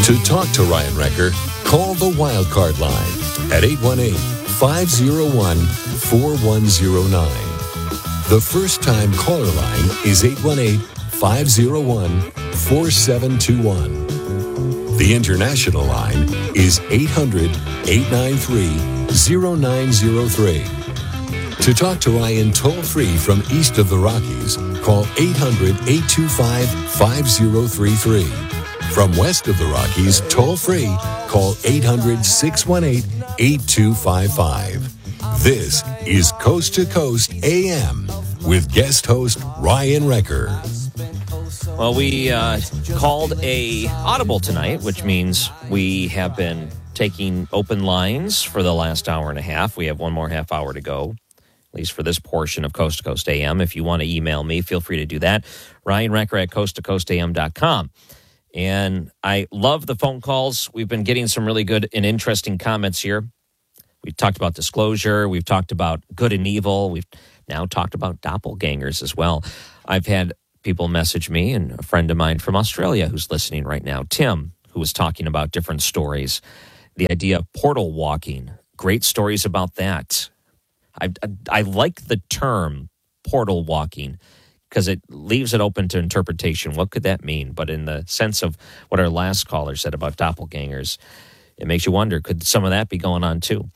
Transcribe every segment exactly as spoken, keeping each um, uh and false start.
To talk to Ryan Wrecker, call the Wildcard line at eight one eight, five oh one, four one oh nine. The first-time caller line is eight one eight, five oh one, four seven two one. The international line is eight hundred, eight nine three, oh nine oh three. To talk to Ryan toll-free from east of the Rockies, call eight hundred, eight two five, five oh three three. From west of the Rockies, toll-free, call eight hundred, six one eight, eight two five five. This is Coast to Coast A M with guest host Ryan Wrecker. Well, we uh, called a audible tonight, which means we have been taking open lines for the last hour and a half. We have one more half hour to go, at least for this portion of Coast to Coast A M. If you want to email me, feel free to do that. Ryan Wrecker at coast to coast a m dot com. And I love the phone calls. We've been getting some really good and interesting comments here. We've talked about disclosure. We've talked about good and evil. We've now talked about doppelgangers as well. I've had people message me, and a friend of mine from Australia who's listening right now, Tim, who was talking about different stories. The idea of portal walking. Great stories about that. I, I, I like the term portal walking, because it leaves it open to interpretation. What could that mean? But in the sense of what our last caller said about doppelgangers, it makes you wonder, could some of that be going on too?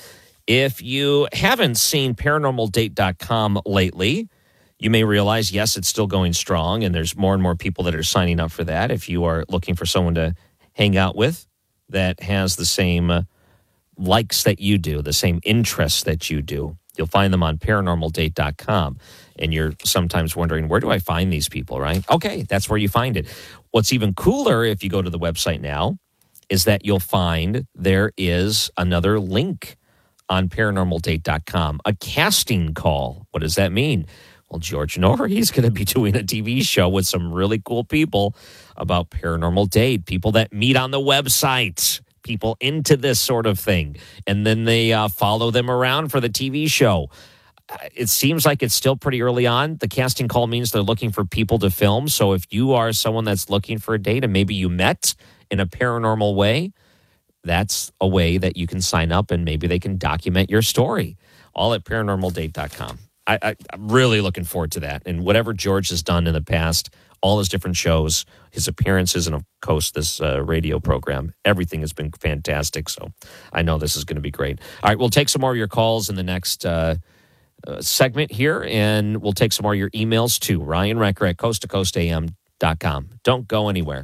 If you haven't seen paranormal date dot com lately, you may realize, yes, it's still going strong, and there's more and more people that are signing up for that. If you are looking for someone to hang out with that has the same uh, likes that you do, the same interests that you do, you'll find them on paranormal date dot com. And you're sometimes wondering, where do I find these people, right? Okay, that's where you find it. What's even cooler, if you go to the website now, is that you'll find there is another link on paranormal date dot com, a casting call. What does that mean? Well, George Norrie, he's going to be doing a T V show with some really cool people about paranormal date, people that meet on the website, people into this sort of thing, and then they uh, follow them around for the T V show. It seems like it's still pretty early on. The casting call means they're looking for people to film. So if you are someone that's looking for a date and maybe you met in a paranormal way, that's a way that you can sign up and maybe they can document your story. All at paranormal date dot com. I, I, I'm really looking forward to that. And whatever George has done in the past, all his different shows, his appearances, and of course this uh, radio program, everything has been fantastic. So I know this is going to be great. All right, we'll take some more of your calls in the next uh, uh, segment here, and we'll take some more of your emails too. Ryan Wrecker at coast to coast a m dot com. Don't go anywhere.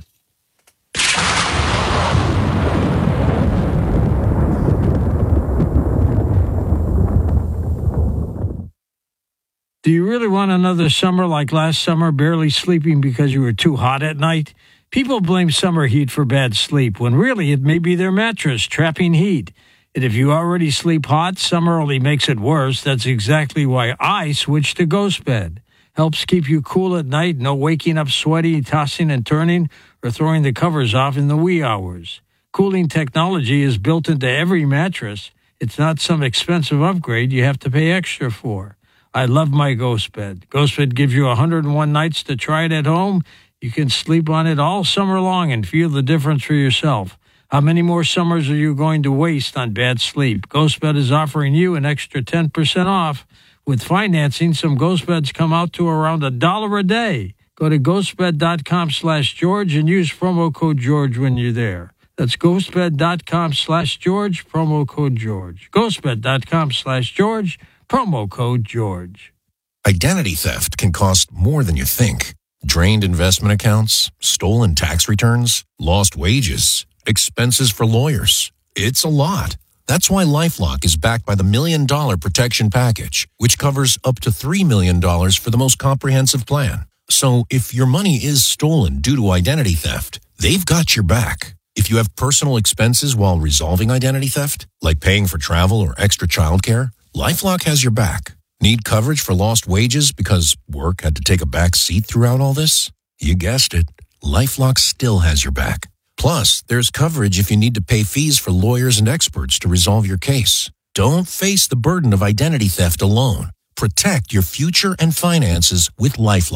Do you really want another summer like last summer, barely sleeping because you were too hot at night? People blame summer heat for bad sleep, when really it may be their mattress trapping heat. And if you already sleep hot, summer only makes it worse. That's exactly why I switched to Ghost Bed. Helps keep you cool at night, no waking up sweaty, tossing and turning, or throwing the covers off in the wee hours. Cooling technology is built into every mattress. It's not some expensive upgrade you have to pay extra for. I love my Ghost Bed. Ghost Bed gives you one hundred one nights to try it at home. You can sleep on it all summer long and feel the difference for yourself. How many more summers are you going to waste on bad sleep? Ghost Bed is offering you an extra ten percent off. With financing, some Ghost Beds come out to around a dollar a day. Go to ghostbed.com slash George and use promo code George when you're there. That's ghostbed.com slash George, promo code George. ghostbed.com slash George, promo code George. Identity theft can cost more than you think. Drained investment accounts, stolen tax returns, lost wages, expenses for lawyers. It's a lot. That's why LifeLock is backed by the Million Dollar Protection Package, which covers up to three million dollars for the most comprehensive plan. So if your money is stolen due to identity theft, they've got your back. If you have personal expenses while resolving identity theft, like paying for travel or extra childcare, LifeLock has your back. Need coverage for lost wages because work had to take a back seat throughout all this? You guessed it. LifeLock still has your back. Plus, there's coverage if you need to pay fees for lawyers and experts to resolve your case. Don't face the burden of identity theft alone. Protect your future and finances with LifeLock.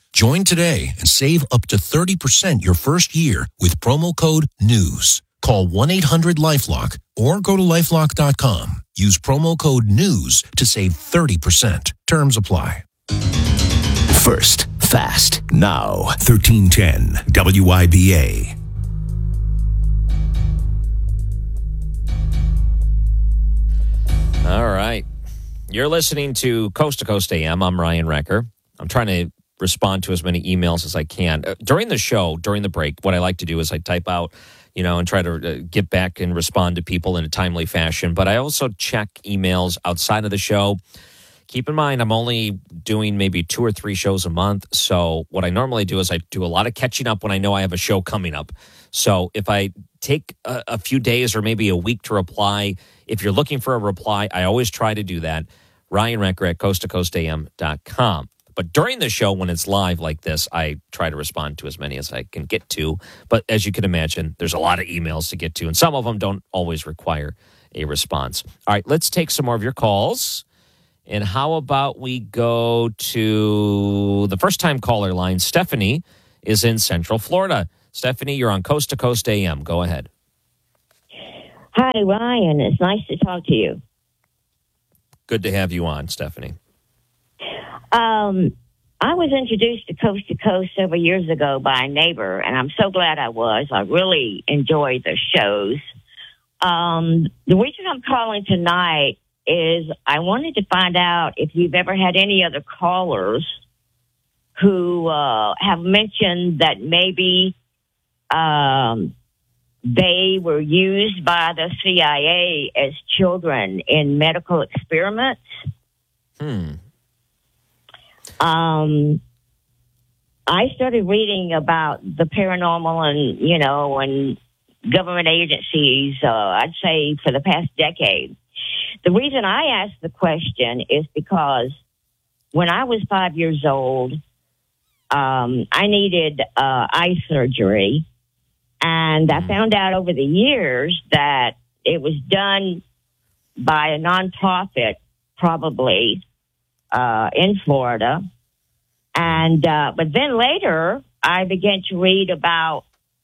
Join today and save up to thirty percent your first year with promo code NEWS. Call one eight hundred LifeLock or go to lifelock dot com. Use promo code NEWS to save thirty percent. Terms apply. First, fast, now. thirteen ten W I B A. All right. You're listening to Coast to Coast A M. I'm Ryan Recker. I'm trying to respond to as many emails as I can. Uh, during the show, during the break, what I like to do is I type out, you know, and try to uh, get back and respond to people in a timely fashion. But I also check emails outside of the show. Keep in mind, I'm only doing maybe two or three shows a month. So what I normally do is I do a lot of catching up when I know I have a show coming up. So if I take a, a few days or maybe a week to reply, if you're looking for a reply, I always try to do that. Ryan Recker at coast to coast a m dot com. But during the show, when it's live like this, I try to respond to as many as I can get to. But as you can imagine, there's a lot of emails to get to, and some of them don't always require a response. All right, let's take some more of your calls. And how about we go to the first-time caller line? Stephanie is in Central Florida. Stephanie, you're on Coast to Coast A M. Go ahead. Hi, Ryan. It's nice to talk to you. Good to have you on, Stephanie. Um, I was introduced to Coast to Coast several years ago by a neighbor, and I'm so glad I was. I really enjoyed the shows. Um, the reason I'm calling tonight is I wanted to find out if you've ever had any other callers who uh, have mentioned that maybe um, they were used by the C I A as children in medical experiments. Hmm. Um, I started reading about the paranormal and, you know, and government agencies, uh, I'd say for the past decade. The reason I asked the question is because when I was five years old, um, I needed uh, eye surgery. And I found out over the years that it was done by a nonprofit, probably, uh, in Florida. And, uh, but then later I began to read about,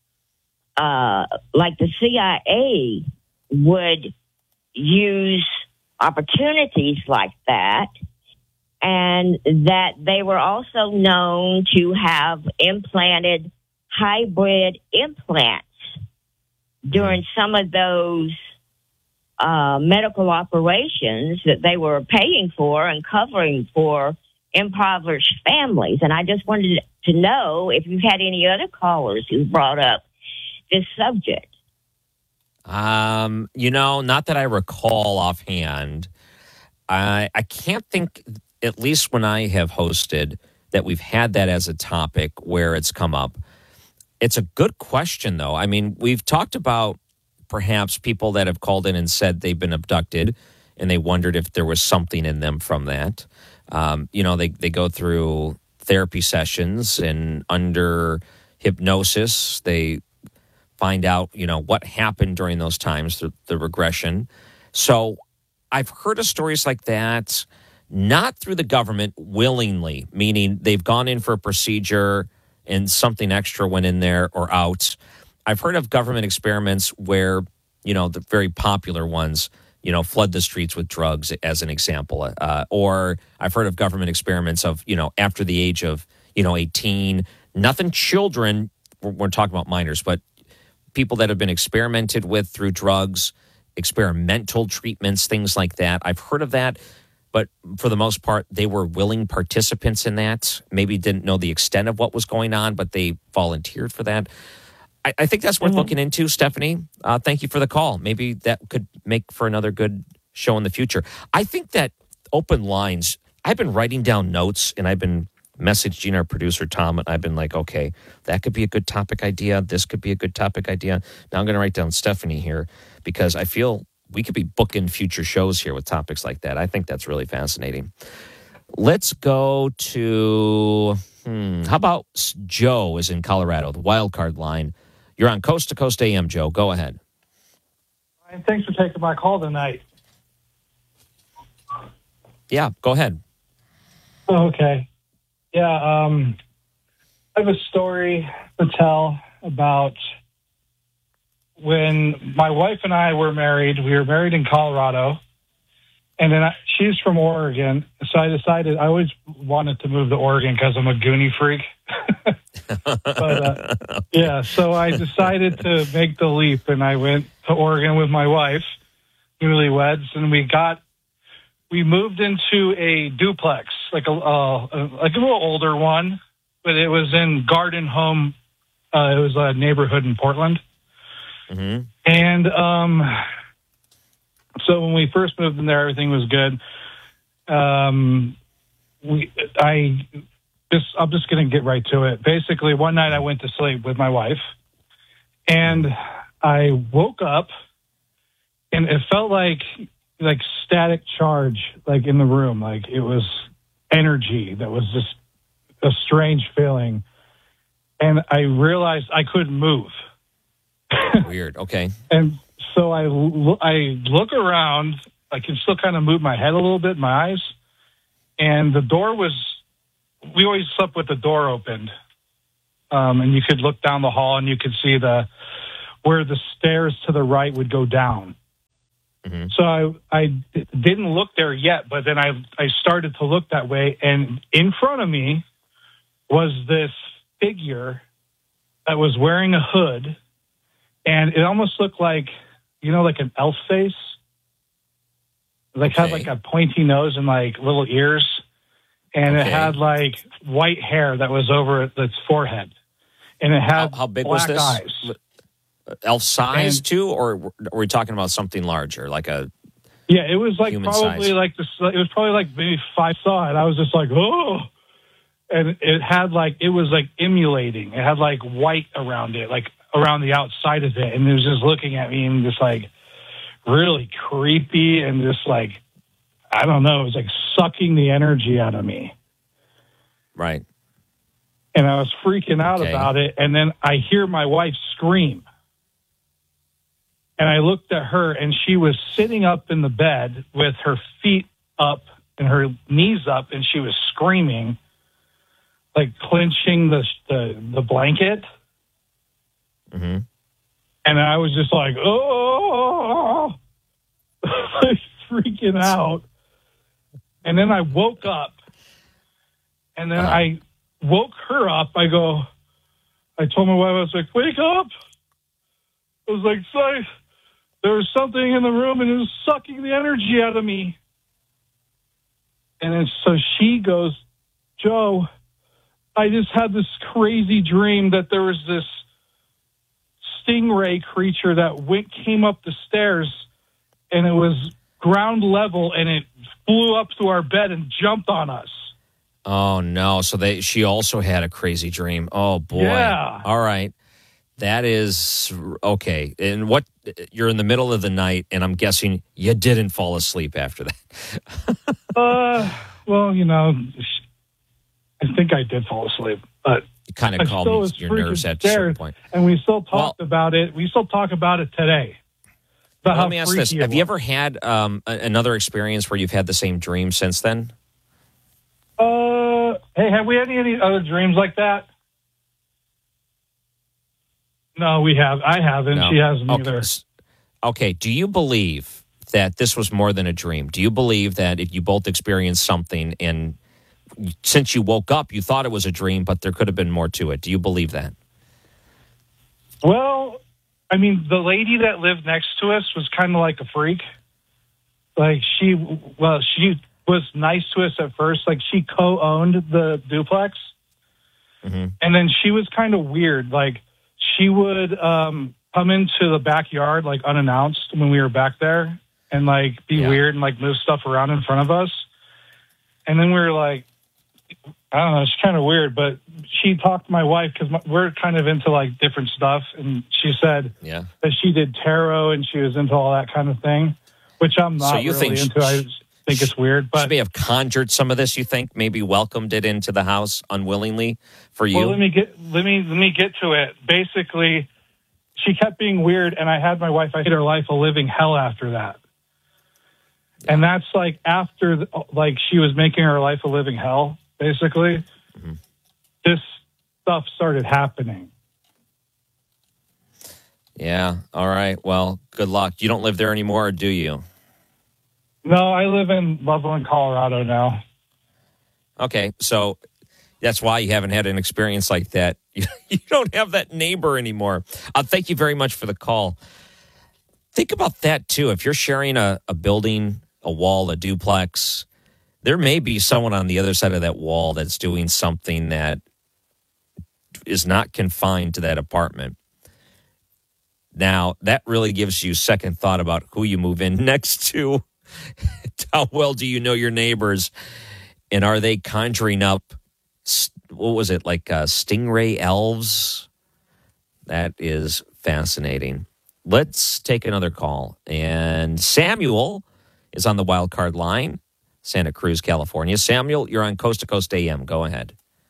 uh, like the C I A would use opportunities like that, and that they were also known to have implanted hybrid implants during some of those uh, medical operations that they were paying for and covering for impoverished families. And I just wanted to know if you've had any other callers who brought up this subject. Um, you know, not that I recall offhand. I I can't think, at least when I have hosted, that we've had that as a topic where it's come up. It's a good question, though. I mean, we've talked about perhaps people that have called in and said they've been abducted and they wondered if there was something in them from that. Um, you know, they, they go through therapy sessions, and under hypnosis, they find out, you know, what happened during those times, the, the regression. So I've heard of stories like that, not through the government willingly, meaning they've gone in for a procedure and something extra went in there or out. I've heard of government experiments where, you know, the very popular ones, you know, flood the streets with drugs as an example. Uh, or I've heard of government experiments of, you know, after the age of, you know, eighteen, nothing children, we're, we're talking about minors, but people that have been experimented with through drugs, experimental treatments, things like that. I've heard of that. But for the most part, they were willing participants in that. Maybe didn't know the extent of what was going on, but they volunteered for that. I, I think that's worth mm-hmm. looking into, Stephanie. Uh, thank you for the call. Maybe that could make for another good show in the future. I think that open lines, I've been writing down notes, and I've been messaging our producer, Tom, and I've been like, okay, that could be a good topic idea. This could be a good topic idea. Now I'm going to write down Stephanie here because I feel we could be booking future shows here with topics like that. I think that's really fascinating. Let's go to, hmm, how about Joe is in Colorado, the wild card line. You're on Coast to Coast A M, Joe. Go ahead. Ryan, thanks for taking my call tonight. Yeah, go ahead. Okay. Yeah, um, I have a story to tell about when my wife and I were married. We were married in Colorado, and then I, she's from Oregon. So I decided I always wanted to move to Oregon because I'm a Goonie freak. but uh, yeah, so I decided to make the leap, and I went to Oregon with my wife, newlyweds, and we got we moved into a duplex, like a uh, like a little older one, but it was in Garden Home. Uh, it was a neighborhood in Portland, mm-hmm. and um, so when we first moved in there, everything was good. Um, we I. Just, I'm just going to get right to it. Basically, one night I went to sleep with my wife, and I woke up, and it felt like like static charge, like in the room, like it was energy that was just a strange feeling, and I realized I couldn't move. Weird. Okay. And so I I look around. I can still kind of move my head a little bit, my eyes, and the door was. We always slept with the door opened, um, and you could look down the hall and you could see the where the stairs to the right would go down. Mm-hmm. So I I d- didn't look there yet, but then I I started to look that way, and in front of me was this figure that was wearing a hood, and it almost looked like, you know, like an elf face, like okay. had like a pointy nose and like little ears. And okay. it had like white hair that was over its forehead, and it had how, how big black was this? eyes. Elf size and, too, or are we talking about something larger, like a? Yeah, it was like human probably size? like this. It was probably like maybe five saw it. I was just like, oh, and it had like it was like emulating. It had like white around it, like around the outside of it, and it was just looking at me and just like really creepy and just like. I don't know. It was like sucking the energy out of me. Right. And I was freaking out okay. about it. And then I hear my wife scream. And I looked at her, and she was sitting up in the bed with her feet up and her knees up, and she was screaming, like clenching the the, the blanket. Mm-hmm. And I was just like, oh, freaking out. And then I woke up, and then uh-huh. I woke her up. I go, I told my wife, I was like, wake up. I was like, sorry, there was something in the room, and it was sucking the energy out of me. And then, so she goes, Joe, I just had this crazy dream that there was this stingray creature that went, came up the stairs, and it was ground level, and it flew up to our bed and jumped on us. Oh no! So they she also had a crazy dream. Oh boy! Yeah. All right, that is okay. And what you're in the middle of the night, and I'm guessing you didn't fall asleep after that. uh, well, you know, I think I did fall asleep, but you kind of calmed your nerves at a certain point. And we still talked well, about it. We still talk about it today. Well, let me ask this: have you ever had um, another experience where you've had the same dream since then? Uh, hey, have we had any, any other dreams like that? No, we have. I haven't. No. She hasn't okay. either. Okay. Do you believe that this was more than a dream? Do you believe that if you both experienced something and since you woke up, you thought it was a dream, but there could have been more to it? Do you believe that? Well, I mean, the lady that lived next to us was kind of like a freak. Like she, well, she was nice to us at first. Like she co-owned the duplex. Mm-hmm. And then she was kind of weird. Like she would um, come into the backyard like unannounced when we were back there and like be yeah. weird and like move stuff around in front of us. And then we were like, I don't know, it's kind of weird, but she talked to my wife because we're kind of into like different stuff. And she said yeah. that she did tarot and she was into all that kind of thing, which I'm not so you really think into. She, I just think it's weird. But she may have conjured some of this, you think? Maybe welcomed it into the house unwillingly for you? Well, let me get, let me, let me get to it. Basically, she kept being weird, and I had my wife, I hit her life a living hell after that. Yeah. And that's like after, the, like she was making her life a living hell, basically. Mm-hmm. This stuff started happening. Yeah. All right. Well, good luck. You don't live there anymore, or do you? No, I live in Loveland, Colorado now. Okay. So that's why you haven't had an experience like that. You don't have that neighbor anymore. Uh, thank you very much for the call. Think about that, too. If you're sharing a, a building, a wall, a duplex, there may be someone on the other side of that wall that's doing something that is not confined to that apartment. Now, that really gives you second thought about who you move in next to. How well do you know your neighbors? And are they conjuring up, what was it, like uh, stingray elves? That is fascinating. Let's take another call. And Samuel is on the wild card line, Santa Cruz, California. Samuel, you're on Coast to Coast A M. Go ahead.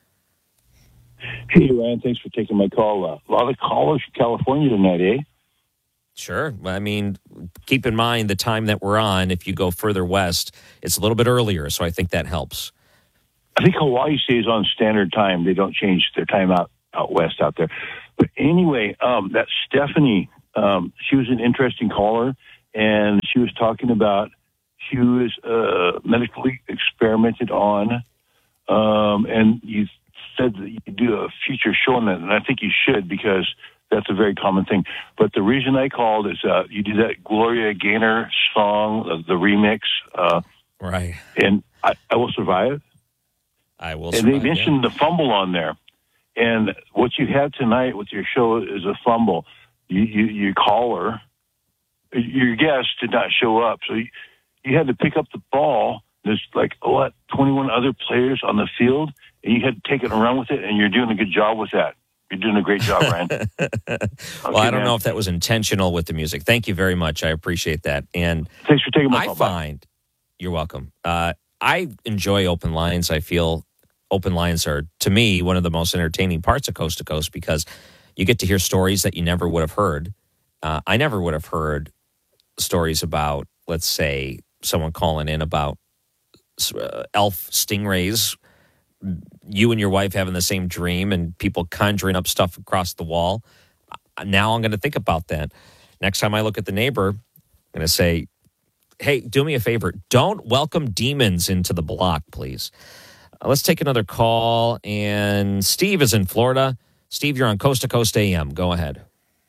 Hey, Ryan, thanks for taking my call. Uh, a lot of callers from California tonight, eh? Sure. I mean, keep in mind the time that we're on. If you go further west, it's a little bit earlier, so I think that helps. I think Hawaii stays on standard time. They don't change their time out, out west out there. But anyway, um, that Stephanie, um, she was an interesting caller, and she was talking about she was uh, medically experimented on, um, and you said that you do a future show on that, and I think you should because that's a very common thing. But the reason I called is uh, you did that Gloria Gaynor song, uh, the remix. Uh, right. And I, I Will Survive. I Will and Survive. And they mentioned yeah. the fumble on there. And what you have tonight with your show is a fumble. You, you, your caller, your guest did not show up. So you, you had to pick up the ball. There's like, what, twenty-one other players on the field, and you had to take it and run with it, and you're doing a good job with that. You're doing a great job, Ryan. well, okay, I don't man. know if that was intentional with the music. Thank you very much. I appreciate that. And thanks for taking my I call. find, bye. You're welcome. Uh, I enjoy open lines. I feel open lines are, to me, one of the most entertaining parts of Coast to Coast because you get to hear stories that you never would have heard. Uh, I never would have heard stories about, let's say, someone calling in about uh, elf stingrays, you and your wife having the same dream and people conjuring up stuff across the wall. Now I'm going to think about that. Next time I look at the neighbor, I'm going to say, hey, do me a favor. Don't welcome demons into the block, please. Uh, let's take another call. And Steve is in Florida. Steve, you're on Coast to Coast A M. Go ahead.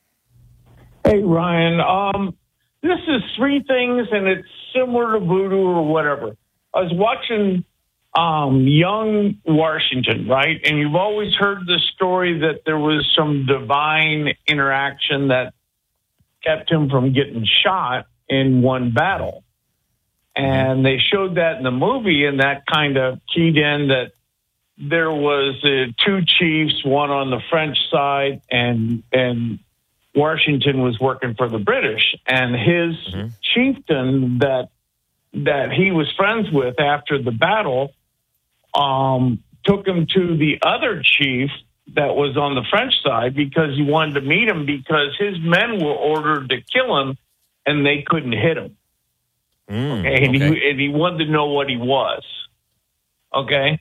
Hey, Ryan. Um, this is three things, and it's similar to voodoo or whatever. I was watching um, Young Washington, right? And you've always heard the story that there was some divine interaction that kept him from getting shot in one battle. And they showed that in the movie, and that kind of keyed in that there was uh, two chiefs, one on the French side, and and Washington was working for the British. And his mm-hmm. chieftain that that he was friends with after the battle um, took him to the other chief that was on the French side because he wanted to meet him because his men were ordered to kill him, and they couldn't hit him. Mm, okay, and, okay. He, and he wanted to know what he was. Okay.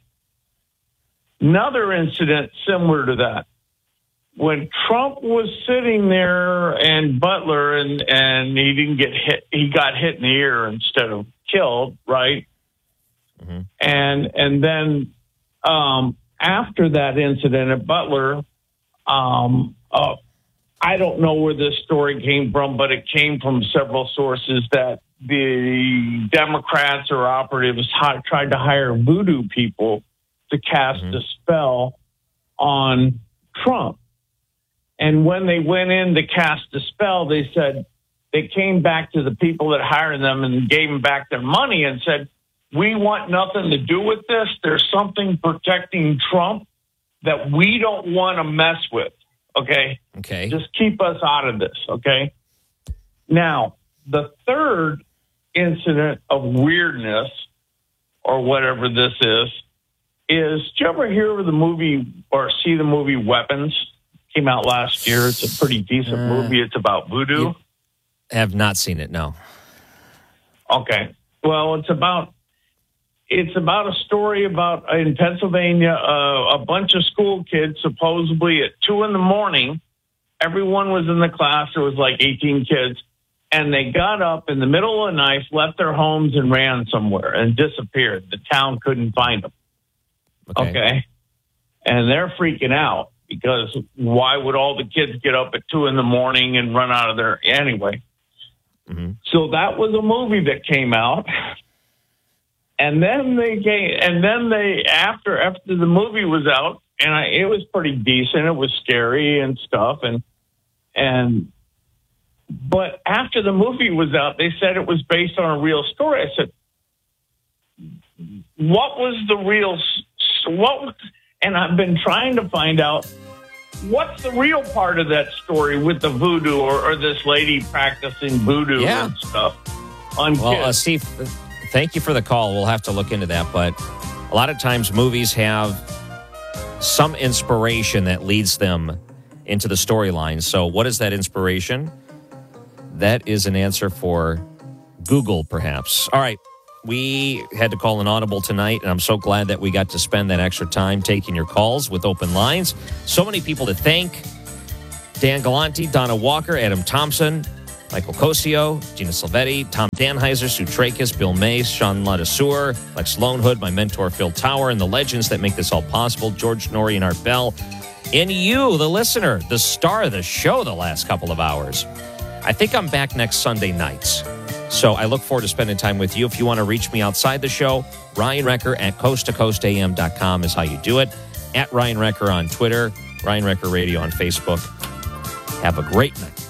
Another incident similar to that. When Trump was sitting there and Butler and, and he didn't get hit, he got hit in the ear instead of killed, right? Mm-hmm. And and then um, after that incident at Butler, um, uh, I don't know where this story came from, but it came from several sources that the Democrats or operatives hi- tried to hire voodoo people to cast mm-hmm. a spell on Trump. And when they went in to cast a spell, they said they came back to the people that hired them and gave them back their money and said, we want nothing to do with this. There's something protecting Trump that we don't want to mess with. Okay. Okay. Just keep us out of this. Okay. Now, the third incident of weirdness or whatever this is, is did you ever hear of the movie or see the movie Weapons? Came out last year. It's a pretty decent uh, movie. It's about voodoo. Have not seen it, no. Okay. Well, it's about it's about a story about in Pennsylvania, uh, a bunch of school kids supposedly at two in the morning. Everyone was in the class. There was like eighteen kids. And they got up in the middle of the night, left their homes and ran somewhere and disappeared. The town couldn't find them. Okay. okay. And they're freaking out because why would all the kids get up at two in the morning and run out of there anyway? Mm-hmm. So that was a movie that came out. And then they came, and then they, after, after the movie was out, and I, it was pretty decent. It was scary and stuff. And, and, but after the movie was out, they said it was based on a real story. I said, what was the real, what, and I've been trying to find out what's the real part of that story with the voodoo or, or this lady practicing voodoo yeah. and stuff on well, kids. Uh, Steve, thank you for the call. We'll have to look into that. But a lot of times movies have some inspiration that leads them into the storyline. So what is that inspiration? That is an answer for Google, perhaps. All right. We had to call an audible tonight, and I'm so glad that we got to spend that extra time taking your calls with open lines. So many people to thank. Dan Galanti, Donna Walker, Adam Thompson, Michael Cosio, Gina Silvetti, Tom Danheiser, Sue Trachis, Bill Mace, Sean Ladasur, Lex Lonehood, my mentor Phil Tower, and the legends that make this all possible, George Norrie and Art Bell, and you, the listener, the star of the show the last couple of hours. I think I'm back next Sunday nights. So I look forward to spending time with you. If you want to reach me outside the show, Ryan Recker at coast to coast a m dot com is how you do it. At Ryan Recker on Twitter, Ryan Recker Radio on Facebook. Have a great night.